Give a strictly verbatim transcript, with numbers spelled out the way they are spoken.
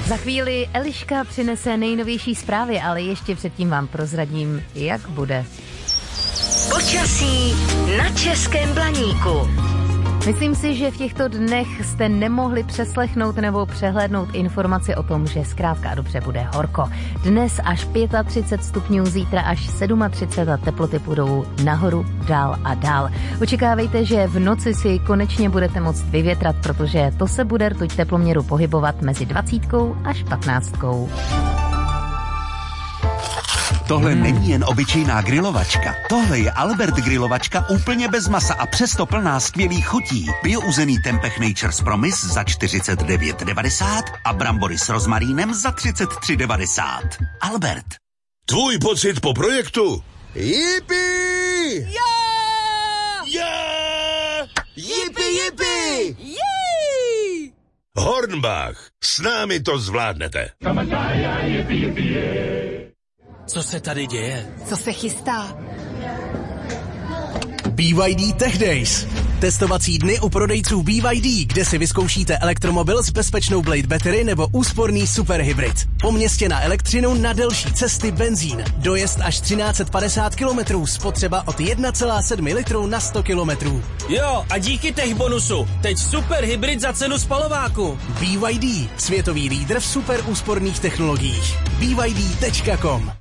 Za chvíli Eliška přinese nejnovější zprávy, ale ještě předtím vám prozradím, jak bude. Počasí na Českém Blaníku. Myslím si, že v těchto dnech jste nemohli přeslechnout nebo přehlédnout informaci o tom, že zkrátka dobře bude horko. Dnes až třicet pět stupňů, zítra až třicet sedm a teploty půjdou nahoru dál a dál. Očekávejte, že v noci si konečně budete moct vyvětrat, protože to se bude rtuť teploměru pohybovat mezi dvacítkou až patnáctkou. Tohle není jen obyčejná grilovačka. Tohle je Albert grilovačka úplně bez masa a přesto plná skvělých chutí. Biouzený tempeh Nature's Promise za čtyřicet devět devadesát a brambory s rozmarínem za třicet tři devadesát. Albert. Tvůj pocit po projektu? Yippie! Yeah! Yeah! Yippie, yippie! Yay! Hornbach, s námi to zvládnete. Co se tady děje? Co se chystá? B Y D Tech Days. Testovací dny u prodejců B Y D, kde si vyzkoušíte elektromobil s bezpečnou Blade Battery nebo úsporný superhybrid. Po městě na elektřinu, na delší cesty benzín. Dojezd až třináct set padesát kilometrů, spotřeba od jedna celá sedm litru na sto kilometrů. Jo, a díky tech bonusu. Teď superhybrid za cenu spalováku. B Y D, světový lídr v super úsporných technologiích. B Y D tečka com